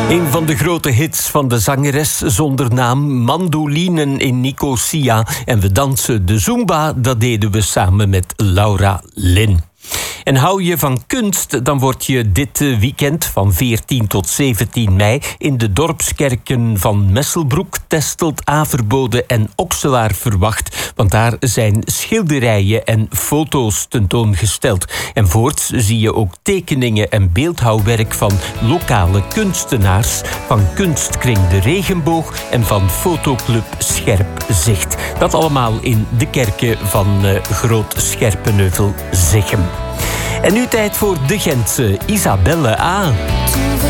Een van de grote hits van de zangeres zonder naam, Mandolinen in Nicosia. En we dansen de Zumba, dat deden we samen met Laura Lin. En hou je van kunst, dan word je dit weekend van 14 tot 17 mei... in de dorpskerken van Messelbroek, Testelt, Averbode en Okselaar verwacht. Want daar zijn schilderijen en foto's tentoongesteld. En voorts zie je ook tekeningen en beeldhouwwerk van lokale kunstenaars... van Kunstkring de Regenboog en van fotoclub Scherp Zicht. Dat allemaal in de kerken van Groot Scherpenheuvel-Zichem. En nu tijd voor de Gentse Isabelle A.